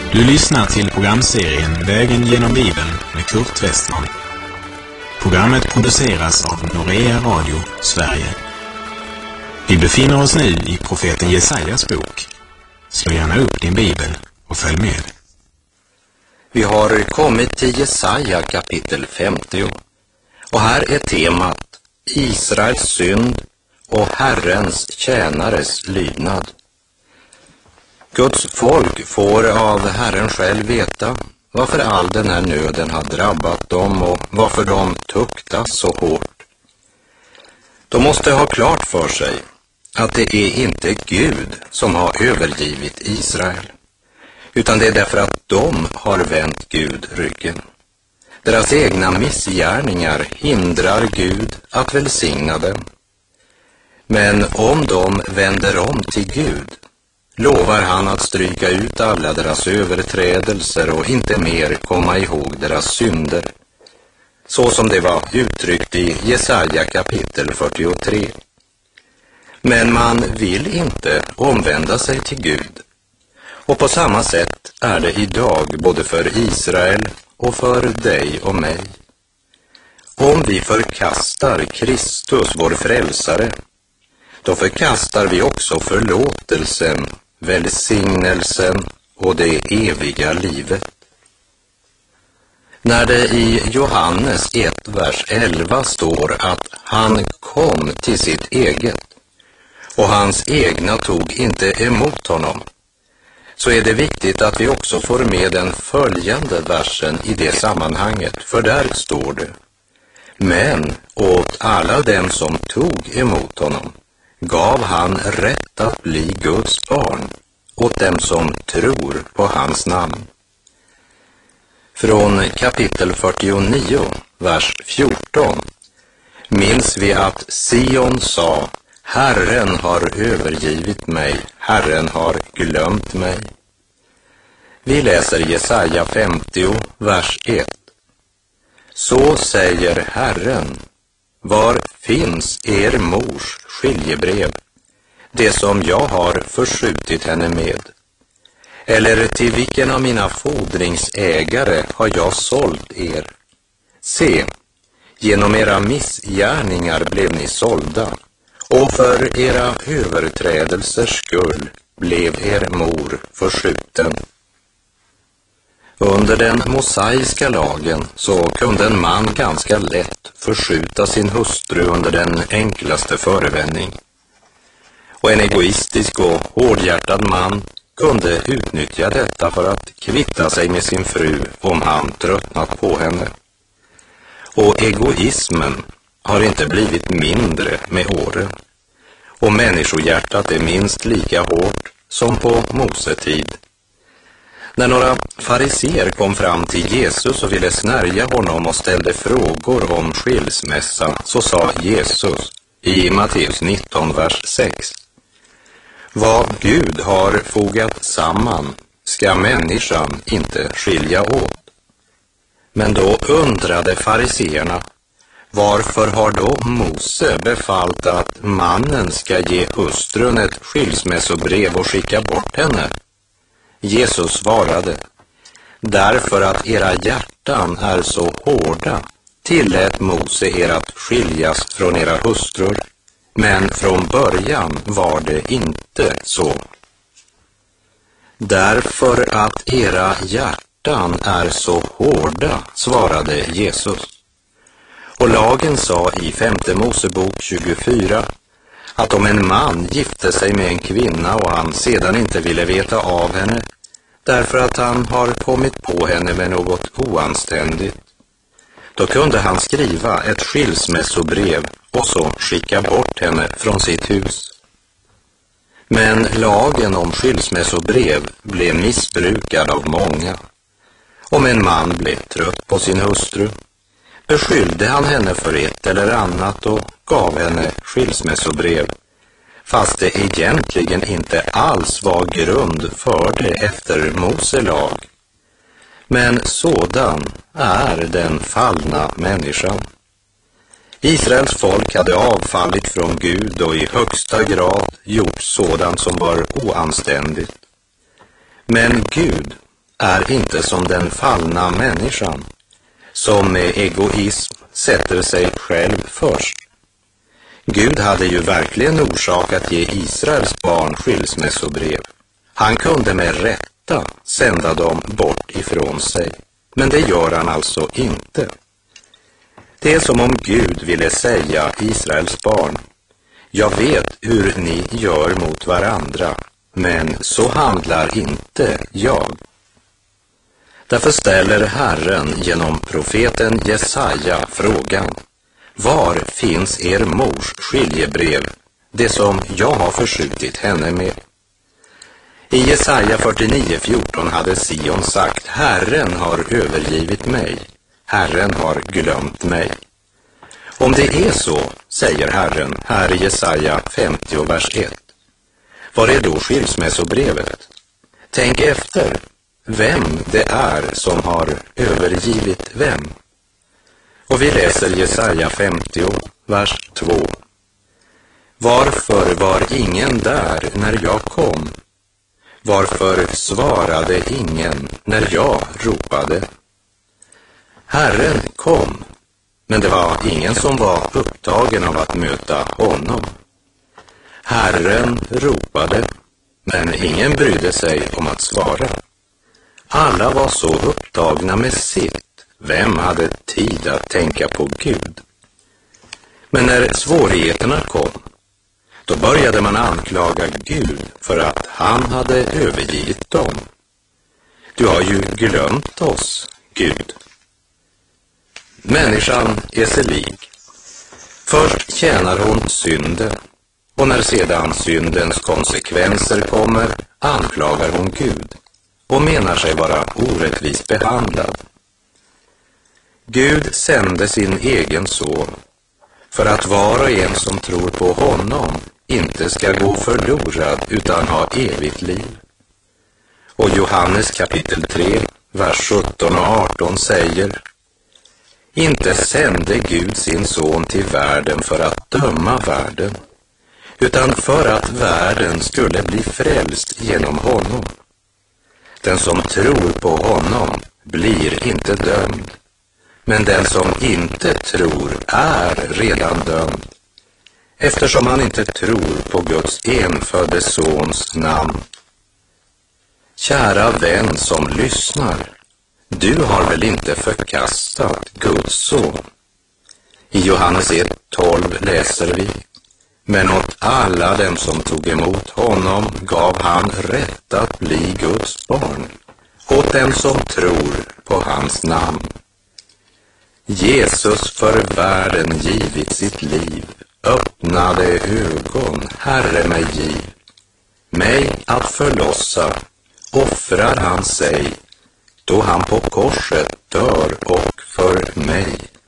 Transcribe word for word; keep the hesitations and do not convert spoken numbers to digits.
Du lyssnar till programserien Vägen genom Bibeln med Kurt Westman. Programmet produceras av Norea Radio, Sverige. Vi befinner oss nu i profeten Jesajas bok. Slå gärna upp din bibel och följ med. Vi har kommit till Jesaja kapitel femtio. Och här är temat Israels synd och Herrens tjänares lydnad. Guds folk får av Herren själv veta varför all den här nöden har drabbat dem och varför de tuktas så hårt. De måste ha klart för sig att det är inte Gud som har övergivit Israel, utan det är därför att de har vänt Gud ryggen. Deras egna missgärningar hindrar Gud att välsigna dem. Men om de vänder om till Gud, lovar han att stryka ut alla deras överträdelser och inte mer komma ihåg deras synder. Så som det var uttryckt i Jesaja kapitel fyrtiotre. Men man vill inte omvända sig till Gud. Och på samma sätt är det idag både för Israel och för dig och mig. Om vi förkastar Kristus, vår frälsare, då förkastar vi också förlåtelsen, välsignelsen och det eviga livet. När det i Johannes ett, vers elva står att han kom till sitt eget och hans egna tog inte emot honom, så är det viktigt att vi också får med den följande versen i det sammanhanget, för där står det: men åt alla dem som tog emot honom gav han rätt att bli Guds barn, åt dem som tror på hans namn. Från kapitel fyrtionio, vers fjorton, minns vi att Sion sa: Herren har övergivit mig, Herren har glömt mig. Vi läser Jesaja femtio, vers ett. Så säger Herren: var finns er mors skiljebrev, det som jag har förskjutit henne med? Eller till vilken av mina fordringsägare har jag sålt er? Se, genom era missgärningar blev ni sålda, och för era överträdelsers skull blev er mor förskjuten. Under den mosaiska lagen så kunde en man ganska lätt förskjuta sin hustru under den enklaste förevändning. Och en egoistisk och hårdhjärtad man kunde utnyttja detta för att kvitta sig med sin fru om han tröttnat på henne. Och egoismen har inte blivit mindre med åren. Och människohjärtat är minst lika hårt som på Mosetid. När några fariseer kom fram till Jesus och ville snärja honom och ställde frågor om skilsmässa, så sa Jesus i Matteus nitton, vers sex: vad Gud har fogat samman ska människan inte skilja åt. Men då undrade fariseerna: varför har då Mose befallt att mannen ska ge hustrun ett skilsmässobrev och skicka bort henne? Jesus svarade: därför att era hjärtan är så hårda tillät Mose er att skiljas från era hustrur, men från början var det inte så. Därför att era hjärtan är så hårda, svarade Jesus. Och lagen sa i femte Mosebok tjugofyra att om en man gifte sig med en kvinna och han sedan inte ville veta av henne därför att han har kommit på henne med något oanständigt, då kunde han skriva ett skilsmässobrev och så skicka bort henne från sitt hus. Men lagen om skilsmässobrev blev missbrukad av många. Om en man blev trött på sin hustru, beskyllde han henne för ett eller annat och gav henne skilsmässobrev, fast det egentligen inte alls var grund för det efter Mose lag. Men sådan är den fallna människan. Israels folk hade avfallit från Gud och i högsta grad gjort sådant som var oanständigt. Men Gud är inte som den fallna människan, som med egoism sätter sig själv först. Gud hade ju verkligen orsak att ge Israels barn skilsmässobrev. Han kunde med rätta sända dem bort ifrån sig, men det gör han alltså inte. Det är som om Gud ville säga Israels barn: jag vet hur ni gör mot varandra, men så handlar inte jag. Därför ställer Herren genom profeten Jesaja frågan: var finns er mors skiljebrev, det som jag har förskjutit henne med? I Jesaja fyrtionio fjorton hade Sion sagt: Herren har övergivit mig, Herren har glömt mig. Om det är så, säger Herren här i Jesaja femtio vers ett, var är då skilsmässobrevet? Tänk efter vem det är som har övergivit vem. Och vi läser Jesaja femtio vers två. Varför var ingen där när jag kom? Varför svarade ingen när jag ropade? Herren kom, men det var ingen som var upptagen av att möta honom. Herren ropade, men ingen brydde sig om att svara. Alla var så upptagna med sitt. Vem hade tid att tänka på Gud? Men när svårigheterna kom, då började man anklaga Gud för att han hade övergivit dem. Du har ju glömt oss, Gud. Människan är sig lik. Först tjänar hon synden, och när sedan syndens konsekvenser kommer anklagar hon Gud och menar sig vara orättvist behandlad. Gud sände sin egen son för att var och en som tror på honom inte ska gå förlorad utan ha evigt liv. Och Johannes kapitel tre, vers sjutton och arton säger: inte sände Gud sin son till världen för att döma världen, utan för att världen skulle bli frälst genom honom. Den som tror på honom blir inte dömd, men den som inte tror är redan dömd, eftersom han inte tror på Guds enfödde sons namn. Kära vän som lyssnar, du har väl inte förkastat Guds son? I Johannes ett tolv läser vi: men åt alla dem som tog emot honom gav han rätt att bli Guds barn, åt dem som tror på hans namn. Jesus för världen givit sitt liv, öppnade ögon, Herre mig giv. Mig att förlossa, offrar han sig, då han på korset dör och för mig.